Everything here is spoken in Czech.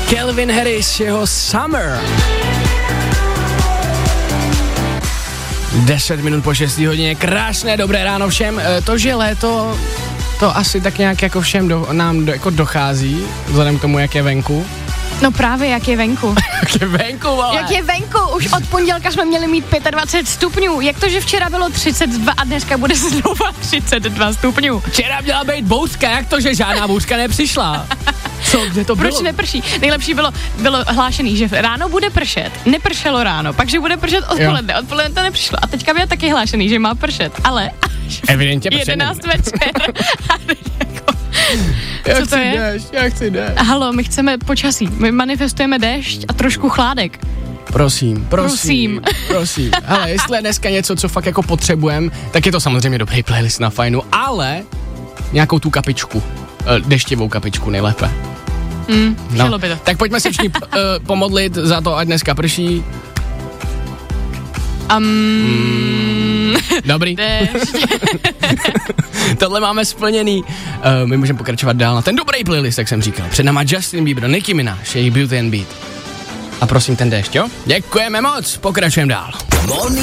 Calvin Harris, jeho Summer. 10 minut po 6 hodině, krásné dobré ráno všem. To, že léto, to asi tak nějak jako všem nám jako dochází, vzhledem k tomu, jak je venku. No právě, jak je venku. Jak je venku, vole. Jak je venku, už od pondělka jsme měli mít 25 stupňů. Jak to, že včera bylo 32 a dneska bude znova 32 stupňů? Včera měla být bouřka, jak to, že žádná bouřka nepřišla? Co, kde to bylo? Proč neprší? Nejlepší bylo hlášený, že ráno bude pršet. Nepršelo ráno, pak, že bude pršet odpoledne. Odpoledne to nepřišlo. A teďka bylo taky hlášený, že má pršet. Ale evidentně 11 večer. Co to je? Já chci déšť. Halo, my chceme počasí. My manifestujeme déšť a trošku chládek. Prosím. Hele, jestli je dneska něco, co fakt jako potřebujeme, tak je to samozřejmě dobrý playlist na fajnu, ale nějakou tu kapičku, deštivou kapičku nejlépe. Chtělo by to. Tak pojďme se všichni pomodlit za to, ať dneska prší. Dobrý. Tohle máme splněný. My můžeme pokračovat dál na ten dobrý playlist, jak jsem říkal. Před náma Justin Bieber, Nicki Minaj, jejich Beauty and Beat. A prosím ten déšť, jo? Děkujeme moc, pokračujeme dál.